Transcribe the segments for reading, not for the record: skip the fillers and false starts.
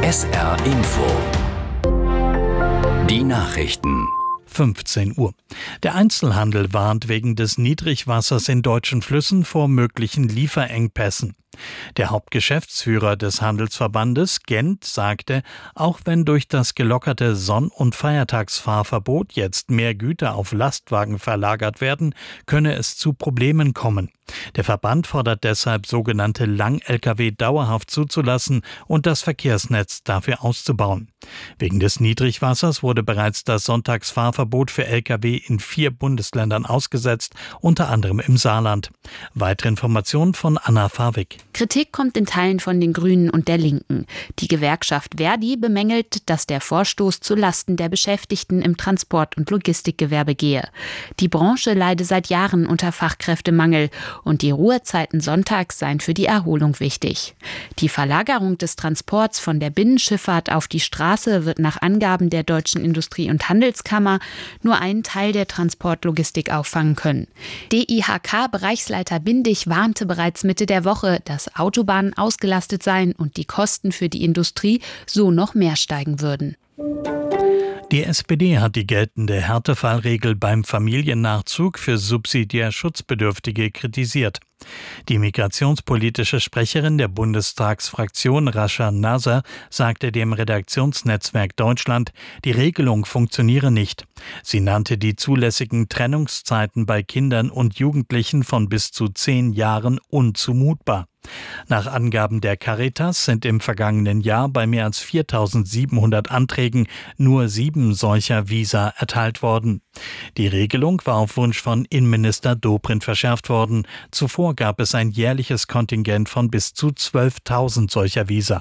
SR Info. Die Nachrichten. 15 Uhr. Der Einzelhandel warnt wegen des Niedrigwassers in deutschen Flüssen vor möglichen Lieferengpässen. Der Hauptgeschäftsführer des Handelsverbandes, Gent, sagte, auch wenn durch das gelockerte Sonn- und Feiertagsfahrverbot jetzt mehr Güter auf Lastwagen verlagert werden, könne es zu Problemen kommen. Der Verband fordert deshalb, sogenannte Lang-Lkw dauerhaft zuzulassen und das Verkehrsnetz dafür auszubauen. Wegen des Niedrigwassers wurde bereits das Sonntagsfahrverbot für Lkw in 4 Bundesländern ausgesetzt, unter anderem im Saarland. Weitere Informationen von Anna Farwig. Kritik kommt in Teilen von den Grünen und der Linken. Die Gewerkschaft Verdi bemängelt, dass der Vorstoß zu Lasten der Beschäftigten im Transport- und Logistikgewerbe gehe. Die Branche leide seit Jahren unter Fachkräftemangel und die Ruhezeiten sonntags seien für die Erholung wichtig. Die Verlagerung des Transports von der Binnenschifffahrt auf die Straße wird nach Angaben der Deutschen Industrie- und Handelskammer nur einen Teil der Transportlogistik auffangen können. DIHK-Bereichsleiter Bindig warnte bereits Mitte der Woche, dass Autobahnen ausgelastet seien und die Kosten für die Industrie so noch mehr steigen würden. Die SPD hat die geltende Härtefallregel beim Familiennachzug für subsidiär Schutzbedürftige kritisiert. Die migrationspolitische Sprecherin der Bundestagsfraktion Rascha Nasser sagte dem Redaktionsnetzwerk Deutschland, die Regelung funktioniere nicht. Sie nannte die zulässigen Trennungszeiten bei Kindern und Jugendlichen von bis zu 10 Jahren unzumutbar. Nach Angaben der Caritas sind im vergangenen Jahr bei mehr als 4.700 Anträgen nur 7 solcher Visa erteilt worden. Die Regelung war auf Wunsch von Innenminister Dobrindt verschärft worden. Zuvor gab es ein jährliches Kontingent von bis zu 12.000 solcher Visa.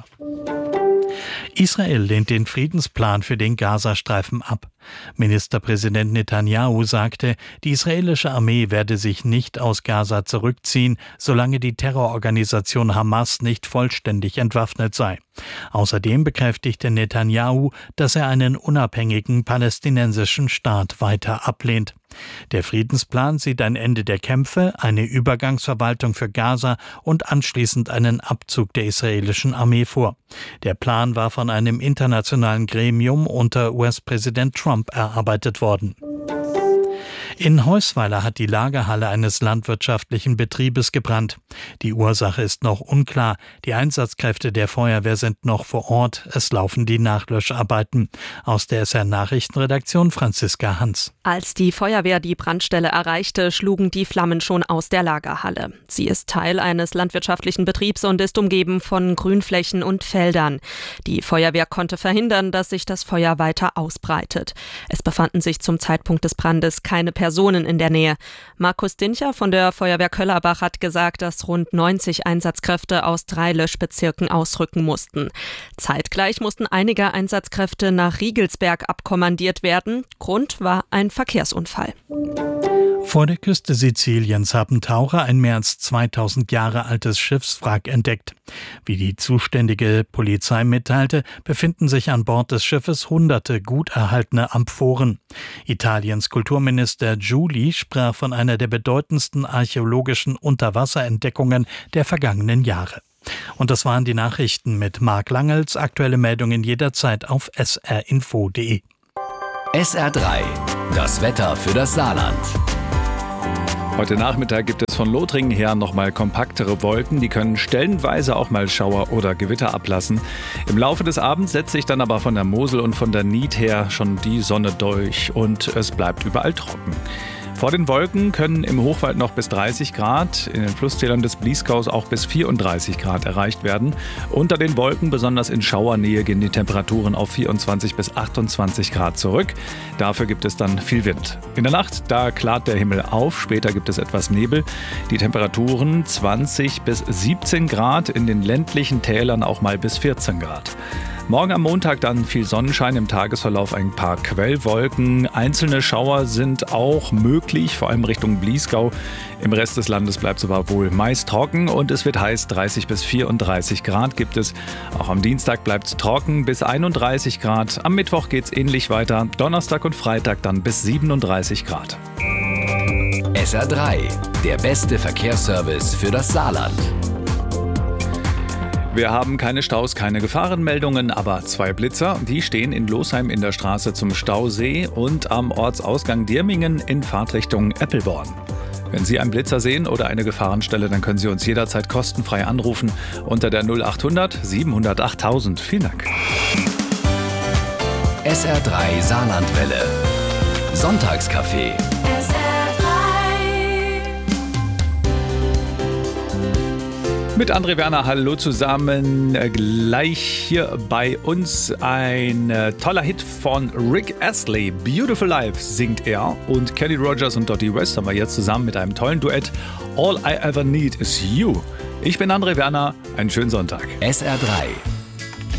Israel lehnt den Friedensplan für den Gazastreifen ab. Ministerpräsident Netanyahu sagte, die israelische Armee werde sich nicht aus Gaza zurückziehen, solange die Terrororganisation Hamas nicht vollständig entwaffnet sei. Außerdem bekräftigte Netanyahu, dass er einen unabhängigen palästinensischen Staat weiter ablehnt. Der Friedensplan sieht ein Ende der Kämpfe, eine Übergangsverwaltung für Gaza und anschließend einen Abzug der israelischen Armee vor. Der Plan war von einem internationalen Gremium unter US-Präsident Trump erarbeitet worden. In Heusweiler hat die Lagerhalle eines landwirtschaftlichen Betriebes gebrannt. Die Ursache ist noch unklar. Die Einsatzkräfte der Feuerwehr sind noch vor Ort. Es laufen die Nachlöscharbeiten. Aus der SR-Nachrichtenredaktion Franziska Hans. Als die Feuerwehr die Brandstelle erreichte, schlugen die Flammen schon aus der Lagerhalle. Sie ist Teil eines landwirtschaftlichen Betriebs und ist umgeben von Grünflächen und Feldern. Die Feuerwehr konnte verhindern, dass sich das Feuer weiter ausbreitet. Es befanden sich zum Zeitpunkt des Brandes keine Personen in der Nähe. Markus Dincher von der Feuerwehr Köllerbach hat gesagt, dass rund 90 Einsatzkräfte aus 3 Löschbezirken ausrücken mussten. Zeitgleich mussten einige Einsatzkräfte nach Riegelsberg abkommandiert werden. Grund war ein Verkehrsunfall. Vor der Küste Siziliens haben Taucher ein mehr als 2000 Jahre altes Schiffswrack entdeckt. Wie die zuständige Polizei mitteilte, befinden sich an Bord des Schiffes hunderte gut erhaltene Amphoren. Italiens Kulturminister Giuli sprach von einer der bedeutendsten archäologischen Unterwasserentdeckungen der vergangenen Jahre. Und das waren die Nachrichten mit Marc Langels. Aktuelle Meldungen jederzeit auf srinfo.de. SR3, das Wetter für das Saarland. Heute Nachmittag gibt es von Lothringen her nochmal kompaktere Wolken. Die können stellenweise auch mal Schauer oder Gewitter ablassen. Im Laufe des Abends setzt sich dann aber von der Mosel und von der Nied her schon die Sonne durch und es bleibt überall trocken. Vor den Wolken können im Hochwald noch bis 30 Grad, in den Flusstälern des Bliesgaus auch bis 34 Grad erreicht werden. Unter den Wolken, besonders in Schauernähe, gehen die Temperaturen auf 24 bis 28 Grad zurück. Dafür gibt es dann viel Wind. In der Nacht, da klart der Himmel auf, später gibt es etwas Nebel. Die Temperaturen 20 bis 17 Grad, in den ländlichen Tälern auch mal bis 14 Grad. Morgen am Montag dann viel Sonnenschein, im Tagesverlauf ein paar Quellwolken. Einzelne Schauer sind auch möglich, vor allem Richtung Bliesgau. Im Rest des Landes bleibt es aber wohl meist trocken und es wird heiß, 30 bis 34 Grad gibt es. Auch am Dienstag bleibt es trocken bis 31 Grad. Am Mittwoch geht es ähnlich weiter, Donnerstag und Freitag dann bis 37 Grad. SR3, der beste Verkehrsservice für das Saarland. Wir haben keine Staus, keine Gefahrenmeldungen, aber 2 Blitzer, die stehen in Losheim in der Straße zum Stausee und am Ortsausgang Dirmingen in Fahrtrichtung Eppelborn. Wenn Sie einen Blitzer sehen oder eine Gefahrenstelle, dann können Sie uns jederzeit kostenfrei anrufen unter der 0800 700 8000. Vielen Dank. SR3 Saarlandwelle. Sonntagscafé. Mit André Werner, hallo zusammen. Gleich hier bei uns ein toller Hit von Rick Astley. Beautiful Life singt er. Und Kenny Rogers und Dottie West haben wir jetzt zusammen mit einem tollen Duett. All I Ever Need Is You. Ich bin André Werner. Einen schönen Sonntag. SR3